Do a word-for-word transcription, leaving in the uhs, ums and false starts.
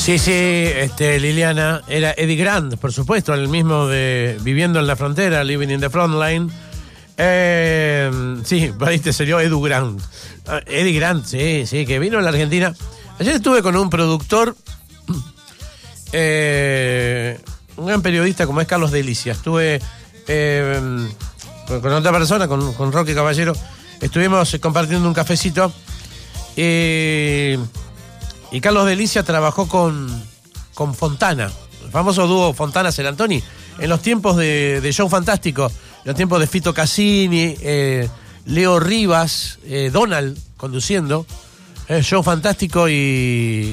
Sí, sí, este, Liliana, era Eddie Grant, por supuesto, el mismo de Viviendo en la Frontera, Living in the Frontline. Eh, sí, ahí te salió Edu Grant. Uh, Eddie Grant, sí, sí, que vino a la Argentina. Ayer estuve con un productor, eh, un gran periodista como es Carlos Delicia. Estuve eh, con otra persona, con, con Roque Caballero. Estuvimos compartiendo un cafecito. Eh, y Carlos Delicia trabajó con, con Fontana, el famoso dúo Fontana-Serantoni, en los tiempos de, de Show Fantástico, en los tiempos de Fito Cassini, eh, Leo Rivas, eh, Donald conduciendo, eh, Show Fantástico y